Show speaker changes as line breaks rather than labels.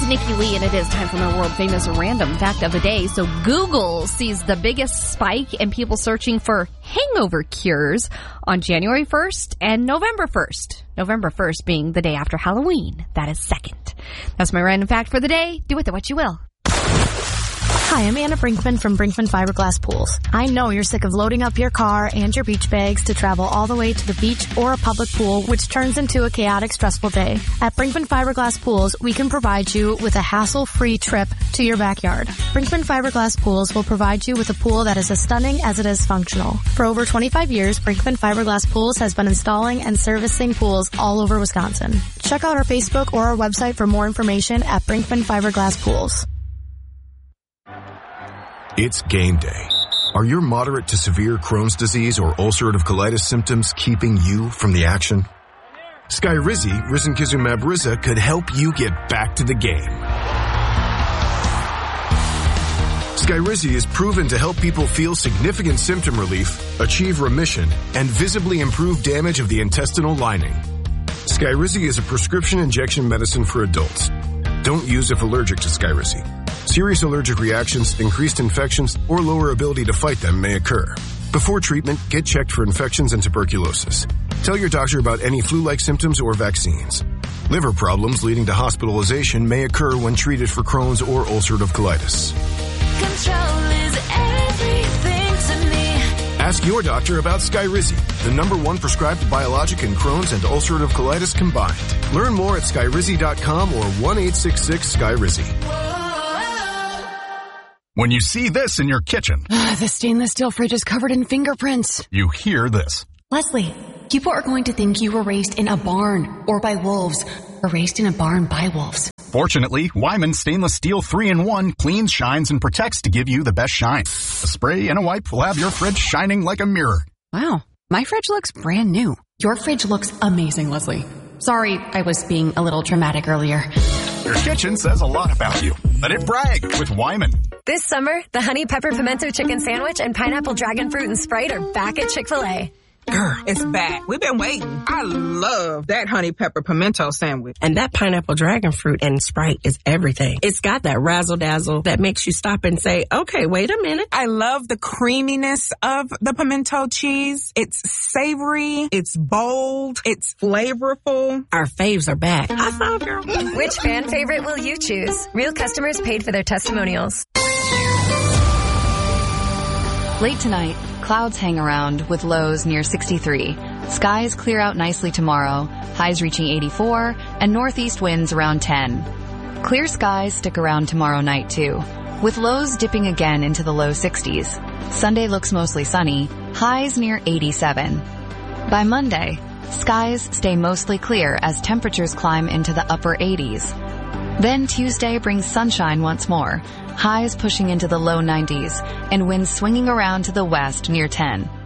Nikki Lee, and it is time for my world-famous random fact of the day. So Google sees the biggest spike in people searching for hangover cures on January 1st and November 1st. November 1st being the day after Halloween. That is second. That's my random fact for the day. Do with it what you will.
Hi, I'm Anna Brinkman from Brinkman Fiberglass Pools. I know you're sick of loading up your car and your beach bags to travel all the way to the beach or a public pool, which turns into a chaotic, stressful day. At Brinkman Fiberglass Pools, we can provide you with a hassle-free trip to your backyard. Brinkman Fiberglass Pools will provide you with a pool that is as stunning as it is functional. For over 25 years, Brinkman Fiberglass Pools has been installing and servicing pools all over Wisconsin. Check out our Facebook or our website for more information at Brinkman Fiberglass Pools.
It's game day. Are your moderate to severe Crohn's disease or ulcerative colitis symptoms keeping you from the action? Skyrizi, risankizumab Riza, could help you get back to the game. Skyrizi is proven to help people feel significant symptom relief, achieve remission, and visibly improve damage of the intestinal lining. Skyrizi is a prescription injection medicine for adults. Don't use if allergic to Skyrizi. Serious allergic reactions, increased infections, or lower ability to fight them may occur. Before treatment, get checked for infections and tuberculosis. Tell your doctor about any flu-like symptoms or vaccines. Liver problems leading to hospitalization may occur when treated for Crohn's or ulcerative colitis.
Control is everything to me.
Ask your doctor about Skyrizi, the #1 prescribed biologic in Crohn's and ulcerative colitis combined. Learn more at skyrizi.com or 1-866-SKYRIZI.
When you see this in your kitchen,
the stainless steel fridge is covered in fingerprints.
You hear this.
Leslie, people are going to think you were raised in a barn or by wolves, or raised in a barn by wolves.
Fortunately, Wyman Stainless Steel 3-in-1 cleans, shines, and protects to give you the best shine. A spray and a wipe will have your fridge shining like a mirror.
Wow, my fridge looks brand new. Your fridge looks amazing, Leslie. Sorry, I was being a little dramatic earlier.
Your kitchen says a lot about you. Let it brag with Wyman.
This summer, the Honey Pepper Pimento Chicken Sandwich and Pineapple Dragon Fruit and Sprite are back at Chick-fil-A.
Grr, it's back. We've been waiting. I love that honey pepper pimento sandwich.
And that pineapple dragon fruit and Sprite is everything. It's got that razzle-dazzle that makes you stop and say, okay, wait a minute.
I love the creaminess of the pimento cheese. It's savory. It's bold. It's flavorful.
Our faves are back. High five, girl.
Which fan favorite will you choose? Real customers paid for their testimonials.
Late tonight, clouds hang around with lows near 63. Skies clear out nicely tomorrow, highs reaching 84, and northeast winds around 10. Clear skies stick around tomorrow night too, with lows dipping again into the low 60s. Sunday looks mostly sunny, highs near 87. By Monday, skies stay mostly clear as temperatures climb into the upper 80s. Then Tuesday brings sunshine once more, highs pushing into the low 90s, and winds swinging around to the west near 10.